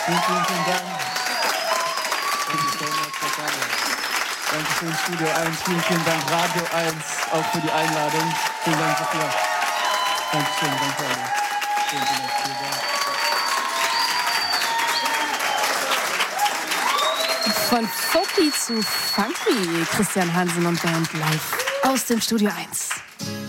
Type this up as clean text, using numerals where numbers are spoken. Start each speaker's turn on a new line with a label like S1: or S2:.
S1: Vielen Dank. Dankeschön, Studio 1. Vielen Dank, Radio 1, auch für die Einladung. Vielen Dank, Sophia. Dankeschön, danke alle. Vielen Dank.
S2: Von Folky zu Funky, Christian Hansen und Band live aus dem Studio 1.